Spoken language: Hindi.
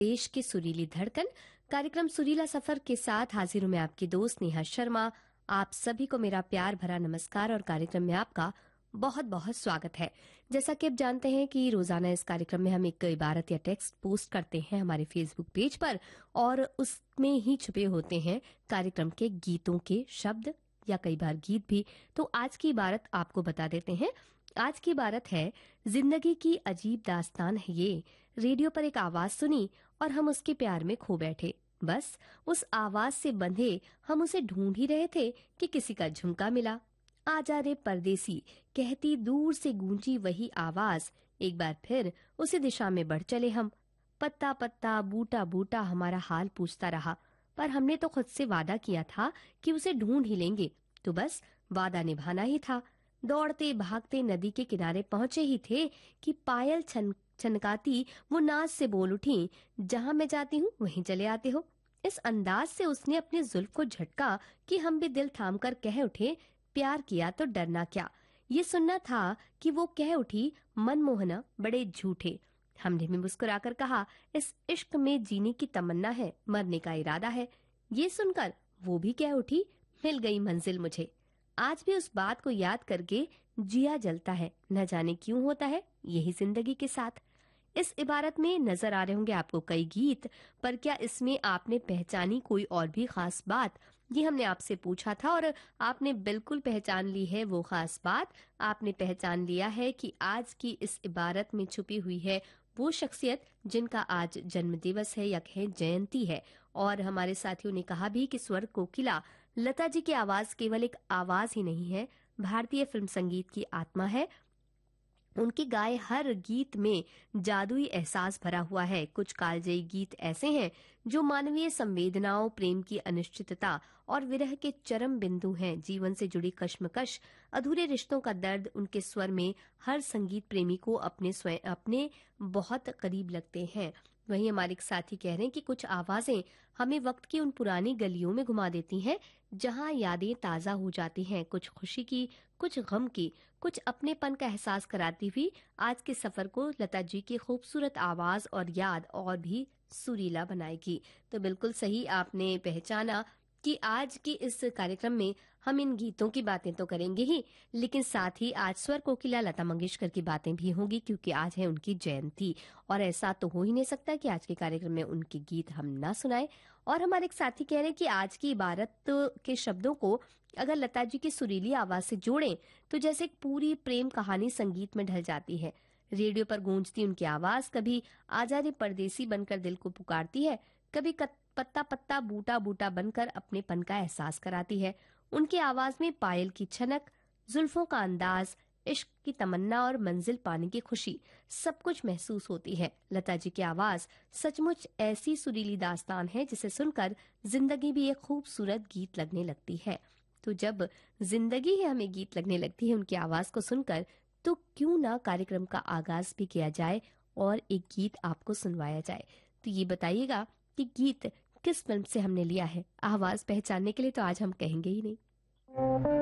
देश की सुरीली धड़कन कार्यक्रम सुरीला सफर के साथ हाजिर हूं मैं आपकी दोस्त नेहा शर्मा। आप सभी को मेरा प्यार भरा नमस्कार और कार्यक्रम में आपका बहुत बहुत स्वागत है। जैसा कि आप जानते हैं कि रोजाना इस कार्यक्रम में हम एक इबारत या टेक्स्ट पोस्ट करते हैं हमारे फेसबुक पेज पर और उसमें ही छुपे होते हैं कार्यक्रम के गीतों के शब्द या कई बार गीत भी। तो आज की इबारत आपको बता देते हैं। आज की इबारत है, जिंदगी की अजीब दास्तान है ये, रेडियो पर एक आवाज सुनी और हम उसके प्यार में खो बैठे। बस उस आवाज से बंधे हम उसे ढूंढ ही रहे थे कि किसी का झुमका मिला। आजा रे परदेसी कहती दूर से गूंजी वही आवाज, एक बार फिर उसी दिशा में बढ़ चले हम। पत्ता पत्ता बूटा बूटा हमारा हाल पूछता रहा, पर हमने तो खुद से वादा किया था कि उसे ढूंढ ही लेंगे, तो बस वादा निभाना ही था। दौड़ते भागते नदी के किनारे पहुंचे ही थे कि पायल छनकाती वो नाज से बोल उठी, जहां मैं जाती हूँ वहीं चले आते हो। इस अंदाज से उसने अपने जुल्फ को झटका कि हम भी दिल थाम कर कह उठे, प्यार किया तो डरना क्या। ये सुनना था कि वो कह उठी, मनमोहना बड़े झूठे। हमने भी मुस्कुराकर कहा, इस इश्क में जीने की तमन्ना है, मरने का इरादा है। ये सुनकर वो भी कह उठी, मिल गई मंजिल मुझे। आज भी उस बात को याद करके जिया जलता है, न जाने क्यों होता है यही जिंदगी के साथ। इस इबारत में नजर आ रहे होंगे आपको कई गीत, पर क्या इसमें आपने पहचानी कोई और भी खास बात? ये हमने आपसे पूछा था और आपने बिल्कुल पहचान ली है वो खास बात। आपने पहचान लिया है कि आज की इस इबारत में छुपी हुई है वो शख्सियत जिनका आज जन्म दिवस है या कहें जयंती है। और हमारे साथियों ने कहा भी कि स्वर कोकिला लता जी की आवाज केवल एक आवाज ही नहीं है, भारतीय फिल्म संगीत की आत्मा है। उनके गाए हर गीत में जादुई एहसास भरा हुआ है। कुछ कालजयी गीत ऐसे हैं जो मानवीय संवेदनाओं, प्रेम की अनिश्चितता और विरह के चरम बिंदु हैं। जीवन से जुड़ी कश्मकश, अधूरे रिश्तों का दर्द उनके स्वर में हर संगीत प्रेमी को अपने बहुत करीब लगते हैं। वहीं हमारे एक साथी कह रहे हैं कि कुछ आवाजें हमें वक्त की उन पुरानी गलियों में घुमा देती हैं जहां यादें ताजा हो जाती हैं, कुछ खुशी की, कुछ गम की, कुछ अपनेपन का एहसास कराती हुई आज के सफर को लता जी की खूबसूरत आवाज और याद और भी सुरीला बनाएगी। तो बिल्कुल सही आपने पहचाना कि आज की इस कार्यक्रम में हम इन गीतों की बातें तो करेंगे ही, लेकिन साथ ही आज स्वर कोकिला लता मंगेशकर की बातें भी होंगी, क्योंकि आज है उनकी जयंती। और ऐसा तो हो ही नहीं सकता कि आज के कार्यक्रम में उनके गीत हम ना सुनाए। और हमारे एक साथी कह रहे हैं कि आज की इबारत के शब्दों को अगर लता जी की सुरीली आवाज से जोड़ें तो जैसे एक पूरी प्रेम कहानी संगीत में ढल जाती है। रेडियो पर गूंजती उनकी आवाज कभी आजा रे परदेसी बनकर दिल को पुकारती है, कभी पत्ता पत्ता बूटा बूटा बनकर अपनेपन का एहसास कराती है। उनकी आवाज में पायल की छनक, जुल्फों का अंदाज, इश्क की तमन्ना और मंजिल पाने की खुशी सब कुछ महसूस होती है। लता जी की आवाज सचमुच ऐसी सुरीली दास्तान है जिसे सुनकर जिंदगी भी एक खूबसूरत गीत लगने लगती है। तो जब जिंदगी ही हमें गीत लगने लगती है उनकी आवाज को सुनकर, तो क्यों ना कार्यक्रम का आगाज भी किया जाए और एक गीत आपको सुनवाया जाए। तो ये बताइएगा कि गीत किस फिल्म से हमने लिया है। आवाज पहचानने के लिए तो आज हम कहेंगे ही नहीं।